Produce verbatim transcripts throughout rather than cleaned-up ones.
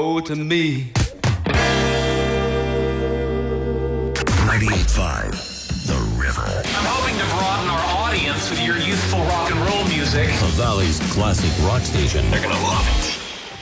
go to me. ninety-eight point five, The River. I'm hoping to broaden our audience with your youthful rock and roll music. The Valley's classic rock station. They're going to love it.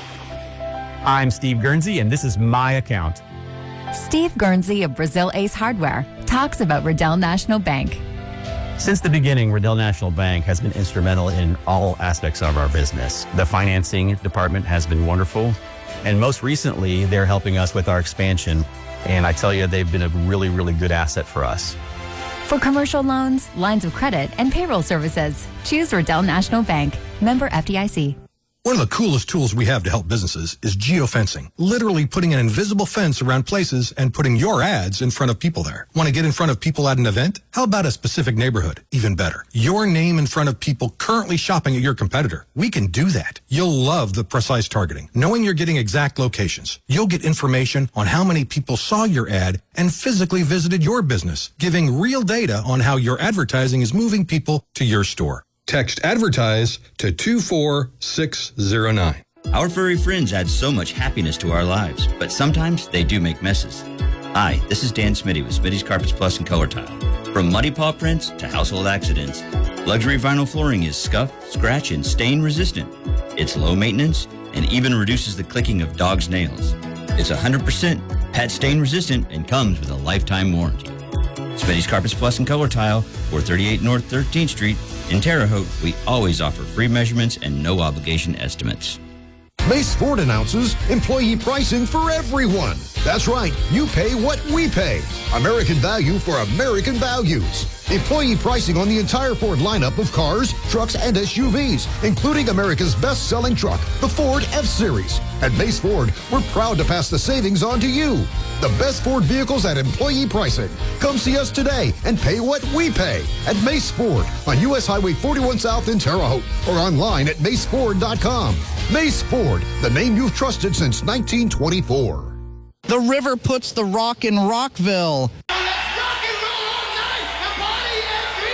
I'm Steve Guernsey, and this is my account. Steve Guernsey of Brazil Ace Hardware talks about Riddell National Bank. Since the beginning, Riddell National Bank has been instrumental in all aspects of our business. The financing department has been wonderful, and most recently, they're helping us with our expansion. And I tell you, they've been a really, really good asset for us. For commercial loans, lines of credit, and payroll services, choose Riddell National Bank. Member F D I C. One of the coolest tools we have to help businesses is geofencing. Literally putting an invisible fence around places and putting your ads in front of people there. Want to get in front of people at an event? How about a specific neighborhood? Even better. Your name in front of people currently shopping at your competitor. We can do that. You'll love the precise targeting. Knowing you're getting exact locations. You'll get information on how many people saw your ad and physically visited your business, giving real data on how your advertising is moving people to your store. Text ADVERTISE to two four six zero nine. Our furry friends add so much happiness to our lives, but sometimes they do make messes. Hi, this is Dan Smitty with Smitty's Carpets Plus and Color Tile. From muddy paw prints to household accidents, luxury vinyl flooring is scuff, scratch, and stain resistant. It's low maintenance and even reduces the clicking of dogs' nails. It's one hundred percent pet stain resistant and comes with a lifetime warranty. Smitty's Carpets Plus and Color Tile, four thirty-eight North thirteenth Street. In Terre Haute, we always offer free measurements and no obligation estimates. Mace Ford announces employee pricing for everyone. That's right, you pay what we pay. American value for American values. Employee pricing on the entire Ford lineup of cars, trucks, and S U Vs, including America's best-selling truck, the Ford F-Series. At Mace Ford, we're proud to pass the savings on to you. The best Ford vehicles at employee pricing. Come see us today and pay what we pay at Mace Ford on U S Highway forty-one South in Terre Haute or online at mace ford dot com. Mace Ford, the name you've trusted since nineteen twenty-four. The River puts the rock in Rockville.